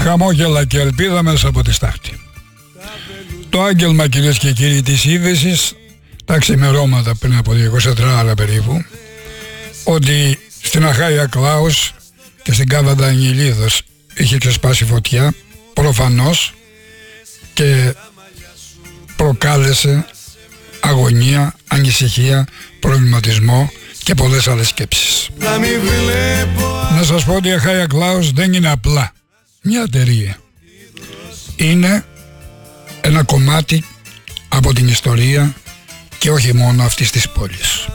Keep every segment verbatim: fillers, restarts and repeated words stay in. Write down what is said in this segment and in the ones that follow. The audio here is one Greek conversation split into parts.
Χαμόγελα και ελπίδα μέσα από τη στάχτη. Το άγγελμα, κυρίες και κύριοι, της είδησης τα ξημερώματα πριν από είκοσι τέσσερα ώρα περίπου, ότι στην Αχάια Κλάους και στην Κάβαντα Αγγελίδος είχε ξεσπάσει φωτιά, προφανώς, και προκάλεσε αγωνία, ανησυχία, προβληματισμό και πολλές άλλες σκέψεις. Να σας πω ότι η Αχάια Κλάους δεν είναι απλά μια εταιρεία. Είναι ένα κομμάτι από την ιστορία και όχι μόνο αυτής της πόλης.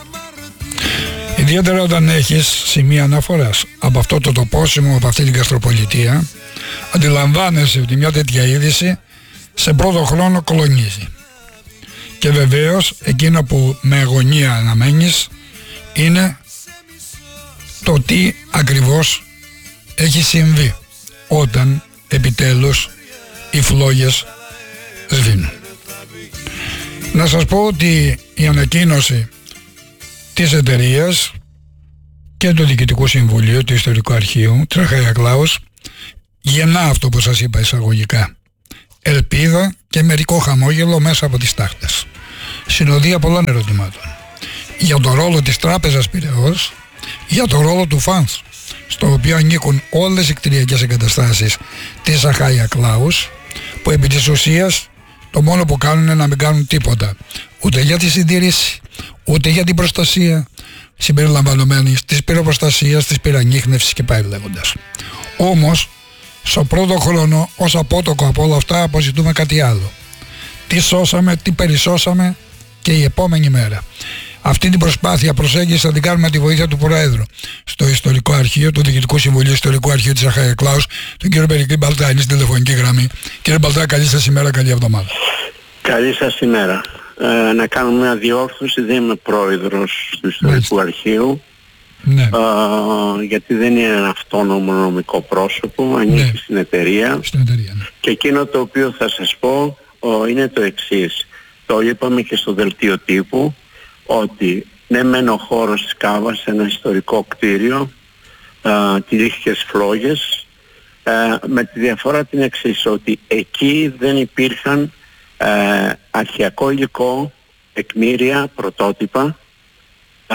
Ιδιαίτερα όταν έχεις σημεία αναφοράς από αυτό το τοπόσιμο, από αυτή την γαστροπολιτεία, αντιλαμβάνεσαι ότι μια τέτοια είδηση σε πρώτο χρόνο κολονίζει. Και βεβαίως εκείνο που με αγωνία αναμένεις είναι το τι ακριβώς έχει συμβεί όταν επιτέλους οι φλόγες σβήνουν. Να σας πω ότι η ανακοίνωση της εταιρείας και του Διοικητικού Συμβουλίου του Ιστορικού Αρχείου της Αχάια Κλάους γεννά αυτό που σας είπα εισαγωγικά, ελπίδα και μερικό χαμόγελο μέσα από τις τάχτες. Συνοδεία πολλών ερωτημάτων για το ρόλο της Τράπεζας Πειραιώς, για το ρόλο του ΦΑΝΣ, στο οποίο ανήκουν όλες οι κτηριακές εγκαταστάσεις της Αχάια Κλάους, που επί της ουσίας το μόνο που κάνουν είναι να μην κάνουν τίποτα, ούτε για τη συντήρηση, ούτε για την προστασία, συμπεριλαμβανομένης της πυροπροστασίας, της πυρανίχνευσης και πάει λέγοντας. Όμως, στο πρώτο χρόνο, ως απότοκο από όλα αυτά, αποζητούμε κάτι άλλο. Τι σώσαμε, τι περισσώσαμε και η επόμενη μέρα. Αυτή την προσπάθεια προσέγγιση θα την κάνουμε με τη βοήθεια του Προέδρου στο Ιστορικό Αρχείο, του Διοικητικού Συμβουλίου Ιστορικού Αρχείου της Αχάια Κλάους, τον κύριο Περικλή Μπαλτά, είναι στην τηλεφωνική γραμμή. Κύριε Μπαλτά, καλή σας ημέρα, καλή εβδομάδα. Καλή σας ημέρα. Ε, να κάνουμε μια διόρθωση, δεν είμαι πρόεδρος του Ιστορικού Αρχείου. Ναι. Ε, γιατί δεν είναι ένα αυτόνομο νομικό πρόσωπο, ανήκει ναι. στην εταιρεία. Στην εταιρεία ναι. Και εκείνο το οποίο θα σας πω ο, είναι το εξής. Το είπαμε και στο δελτίο τύπου, ότι ναι μεν ο χώρος της Κάβας, ένα ιστορικό κτίριο, α, τηρήθηκες φλόγες, α, με τη διαφορά την εξής, ότι εκεί δεν υπήρχαν α, αρχαιακό υλικό, τεκμήρια, πρωτότυπα, α,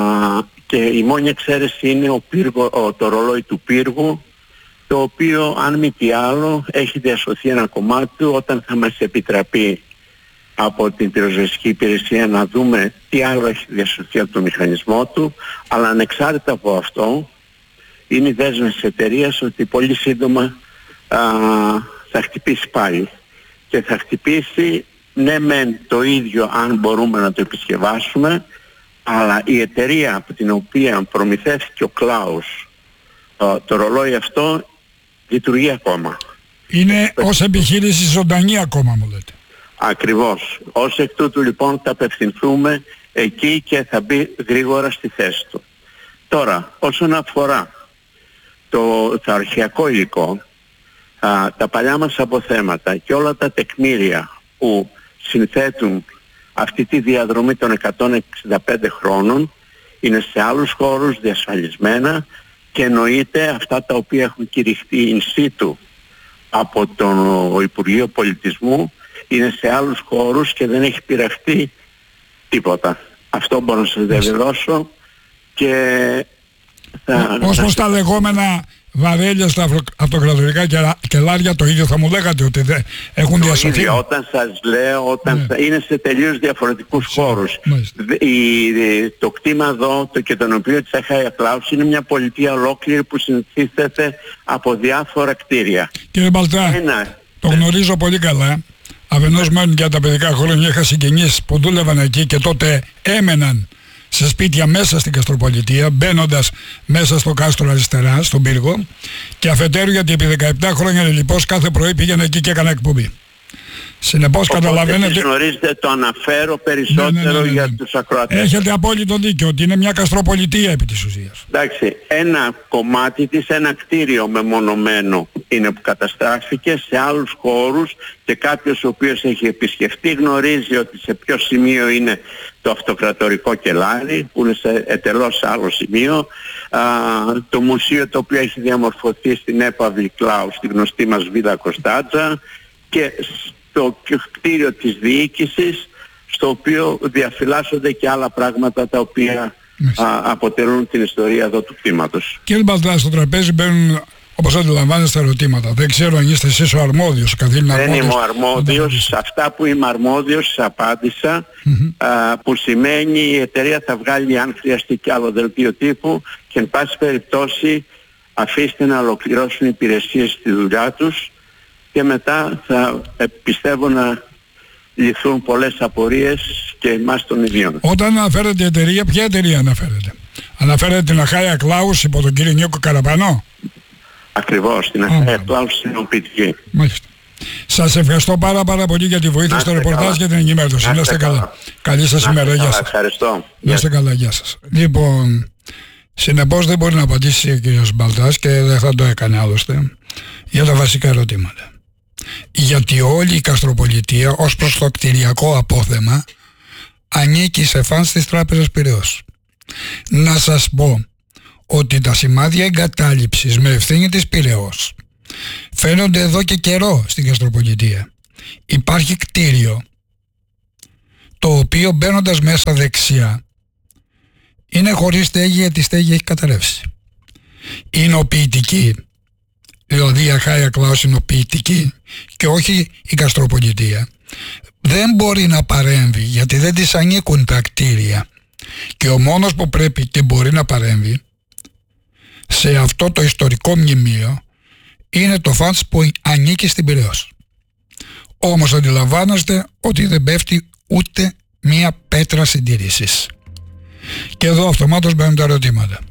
και η μόνη εξαίρεση είναι ο πύργο, ο, το ρολόι του πύργου, το οποίο αν μη τι άλλο έχει διασωθεί ένα κομμάτι του, όταν θα μας επιτραπεί από την πυροσβεστική υπηρεσία να δούμε τι άλλο έχει διασωθεί από το μηχανισμό του, αλλά ανεξάρτητα από αυτό είναι η δέσμευση της εταιρείας ότι πολύ σύντομα α, θα χτυπήσει πάλι και θα χτυπήσει ναι μεν το ίδιο αν μπορούμε να το επισκευάσουμε, αλλά η εταιρεία από την οποία προμηθεύτηκε ο Κλάους α, το ρολόι αυτό λειτουργεί ακόμα. Είναι ως επιχείρηση ζωντανή ακόμα, μου λέτε. Ακριβώς. Ως εκ τούτου λοιπόν θα απευθυνθούμε εκεί και θα μπει γρήγορα στη θέση του. Τώρα, όσον αφορά το, το αρχαιακό υλικό, α, τα παλιά μας αποθέματα και όλα τα τεκμήρια που συνθέτουν αυτή τη διαδρομή των εκατόν εξήντα πέντε χρόνων είναι σε άλλους χώρους διασφαλισμένα και εννοείται αυτά τα οποία έχουν κηρυχθεί in situ από το Υπουργείο Πολιτισμού είναι σε άλλους χώρους και δεν έχει πειραχτεί τίποτα. Αυτό μπορώ να σας διαβεβαιώσω και θα... Ως προς τα λεγόμενα βαρέλια στα αυτοκρατορικά κελάρια το ίδιο θα μου λέγατε ότι δεν έχουν διασωθεί. Όταν σας λέω, όταν ναι. είναι σε τελείως διαφορετικούς Μάλιστα. χώρους. Η, το κτήμα εδώ, το κεντρονοπείο της Αχάια Κλάους είναι μια πολιτεία ολόκληρη που συνθίσταται από διάφορα κτίρια. Κύριε Μπαλτά, Ένα... το γνωρίζω πολύ καλά. Αφενός μένουν για τα παιδικά χρόνια, είχα συγγενείς που δούλευαν εκεί και τότε έμεναν σε σπίτια μέσα στην Καστροπολιτεία, μπαίνοντας μέσα στο κάστρο αριστερά, στον πύργο, και αφετέρου γιατί επί δεκαεπτά χρόνια λοιπόν κάθε πρωί πήγαινε εκεί και έκανα εκπομπή. Συνεπώς καταλαβαίνετε... Όπως γνωρίζετε το αναφέρω περισσότερο ναι, ναι, ναι, ναι, ναι. για τους ακροατές. Έχετε απόλυτο δίκιο ότι είναι μια Καστροπολιτεία επί της ουσίας. Εντάξει, ένα κομμάτι της, ένα κτίριο μεμονωμένο είναι που καταστράφηκε, σε άλλους χώρους, και κάποιος ο οποίος έχει επισκεφτεί γνωρίζει ότι σε ποιο σημείο είναι το αυτοκρατορικό κελάρι, που είναι σε εντελώς άλλο σημείο. Α, το μουσείο το οποίο έχει διαμορφωθεί στην έπαυλη Κλάου, στη γνωστή μας Β' Κωνσταντζα, και στο κτίριο της διοίκησης, στο οποίο διαφυλάσσονται και άλλα πράγματα τα οποία α, αποτελούν την ιστορία εδώ του κτήματος. Κύριε Μπαλτά, στο τραπέζι μπαίνουν, όπως αντιλαμβάνεστε, ερωτήματα. Δεν ξέρω αν είστε εσείς ο αρμόδιος, καθήλυνα αρμόδιος. Δεν είμαι ο αρμόδιος. Σε αυτά που είμαι αρμόδιος απάντησα, mm-hmm. α, που σημαίνει η εταιρεία θα βγάλει, αν χρειαστεί, κι άλλο δελτίο τύπου, και εν πάση περιπτώσει αφήστε να ολοκληρώσουν οι υπηρεσίες στη δουλειά τους, και μετά θα ε, πιστεύω να λυθούν πολλές απορίες και εμάς των ίδιων. Όταν αναφέρετε εταιρεία, ποια εταιρεία αναφέρετε? Αναφέρετε την Αχάια Κλάους υπό τον κύριο Νίκο Καραπανό? Ακριβώς, την Αχάια Κλάους συνοποιητική. Μάλιστα. Σας ευχαριστώ πάρα πάρα πολύ για τη βοήθεια στο ρεπορτάζ και την ενημέρωση. Να είστε καλά. Καλή σας ημέρα. Γεια σας. Ευχαριστώ. Να είστε καλά. Γεια σας. Λοιπόν, συνεπώς δεν μπορεί να απαντήσει ο κύριος Μπαλτάς, και δεν θα το έκανε άλλωστε, για τα βασικά ερωτήματα. Γιατί όλη η Καστροπολιτεία ως προς το κτηριακό απόθεμα ανήκει σε φανς της Τράπεζας Πειραιώς. Να σας πω ότι τα σημάδια εγκατάλειψης με ευθύνη της Πειραιώς φαίνονται εδώ και καιρό στην Καστροπολιτεία. Υπάρχει κτίριο το οποίο, μπαίνοντας μέσα δεξιά, είναι χωρίς στέγη, γιατί η στέγη έχει καταρρεύσει. Είναι οποιητική, δηλαδή η Αχάια Κλάους είναι οποιητική και όχι η Καστροπολιτεία. Δεν μπορεί να παρέμβει, γιατί δεν της ανήκουν τα κτίρια, και ο μόνος που πρέπει και μπορεί να παρέμβει σε αυτό το ιστορικό μνημείο είναι το φαντς που ανήκει στην Πειραιώς. Όμως αντιλαμβάνεστε ότι δεν πέφτει ούτε μία πέτρα συντήρησης. Και εδώ αυτομάτως μπαίνουν τα ερωτήματα.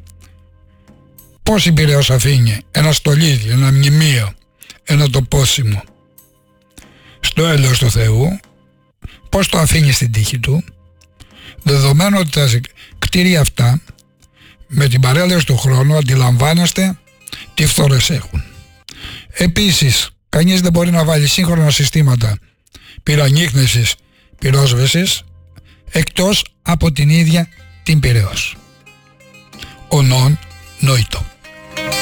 Πώς η Πειραιώς αφήνει ένα στολίδι, ένα μνημείο, ένα τοπόσιμο στο έλεος του Θεού? Πώς το αφήνει στην τύχη του, δεδομένου ότι τα κτίρια αυτά με την παρέλαση του χρόνου, αντιλαμβάνεστε τι φθορές έχουν. Επίσης, κανείς δεν μπορεί να βάλει σύγχρονα συστήματα πυρανίχνησης, πυρόσβεσης, εκτός από την ίδια την Πειραιώς. Ο νον νοήτο.